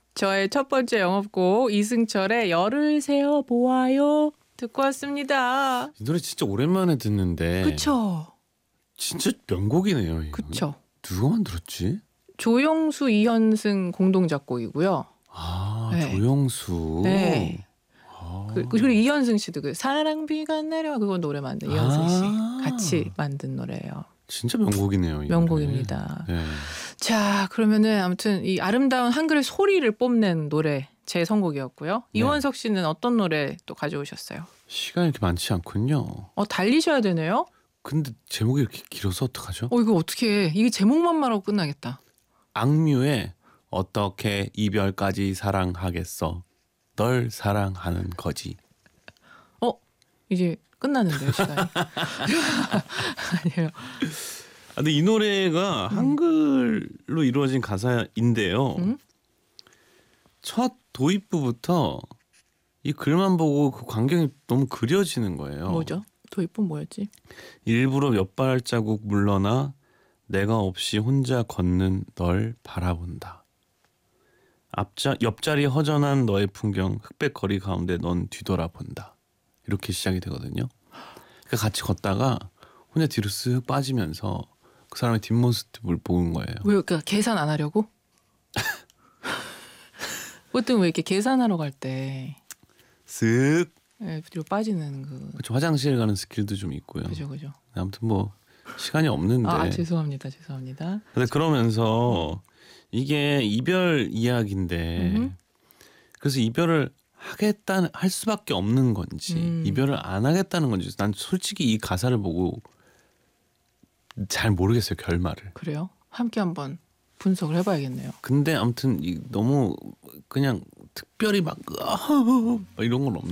저의 첫 번째 영업곡 이승철의 열을 세어 보아요 듣고 왔습니다. 이 노래 진짜 오랜만에 듣는데 그쵸? 진짜 명곡이네요. 이거. 그쵸? 누가 만들었지? 조영수, 이현승 공동 작곡이고요. 아, 네. 조영수. 네. 아. 그리고 이현승 씨도 그 사랑비가 내려 그건 노래 만든 이현승 씨 아. 같이 만든 노래예요. 진짜 명곡이네요. 이 명곡입니다. 노래. 네. 자, 그러면은 아무튼 이 아름다운 한글의 소리를 뽐낸 노래 제 선곡이었고요. 네. 이원석 씨는 어떤 노래 또 가져오셨어요? 시간이 이렇게 많지 않군요. 달리셔야 되네요. 근데 제목이 이렇게 길어서 어떡하죠? 이거 어떻게 해? 이게 제목만 말하고 끝나겠다. 악뮤의 어떻게 이별까지 사랑하겠어? 널 사랑하는 거지. 이제 끝나는데요, 시간이. 아니에요. 근데 이 노래가 한글로 이루어진 가사인데요. 첫 도입부부터 이 글만 보고 그 광경이 너무 그려지는 거예요. 뭐죠? 도입은 뭐였지? 일부러 몇 발자국 물러나 내가 없이 혼자 걷는 널 바라본다. 옆자리 허전한 너의 풍경 흑백 거리 가운데 넌 뒤돌아본다. 이렇게 시작이 되거든요. 그러니까 같이 걷다가 혼자 뒤로 쓱 빠지면서 그 사람의 뒷모습을 보는 거예요. 왜 그러니까 계산 안 하려고? 보통 왜 이렇게 계산하러 갈 때 쓱. 뒤로 빠지는 그렇죠. 화장실 가는 스킬도 좀 있고요. 그죠. 아무튼 뭐 시간이 없는데. 죄송합니다. 근데 그러면서 이게 이별 이야기인데 그래서 이별을 할 수밖에 없는 건지 이별을 안 하겠다는 건지 난 솔직히 이 가사를 보고 잘 모르겠어요. 결말을. 그래요? 함께 한번 분석을 해봐야겠네요. 근데 아무튼 너무 그냥 특별히 막 이런 건 없는